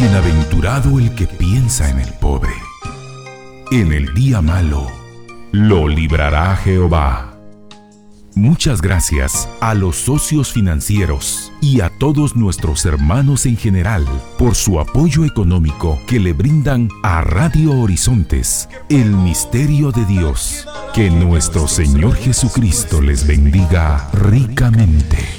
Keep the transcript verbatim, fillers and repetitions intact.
Bienaventurado el que piensa en el pobre. En el día malo, lo librará Jehová. Muchas gracias a los socios financieros y a todos nuestros hermanos en general por su apoyo económico que le brindan a Radio Horizontes, el misterio de Dios. Que nuestro Señor Jesucristo les bendiga ricamente.